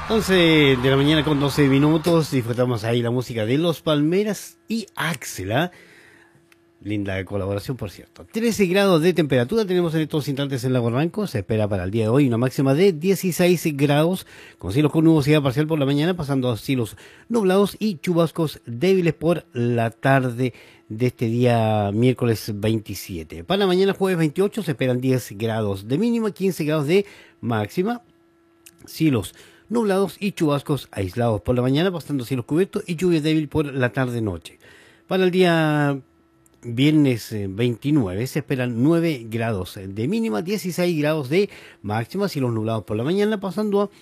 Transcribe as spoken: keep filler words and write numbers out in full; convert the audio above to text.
once de la mañana con doce minutos, disfrutamos ahí la música de Los Palmeras y Axela. Linda colaboración, por cierto. trece grados de temperatura tenemos en estos instantes en Lago Ranco. Se espera para el día de hoy una máxima de dieciséis grados, con cielos con nubosidad parcial por la mañana, pasando a cielos nublados y chubascos débiles por la tarde de este día miércoles veintisiete. Para mañana jueves veintiocho se esperan diez grados de mínima, quince grados de máxima, cielos nublados y chubascos aislados por la mañana, pasando cielos cubiertos y lluvia débil por la tarde-noche. Para el día viernes veintinueve se esperan nueve grados de mínima, dieciséis grados de máxima, cielos nublados por la mañana, pasando a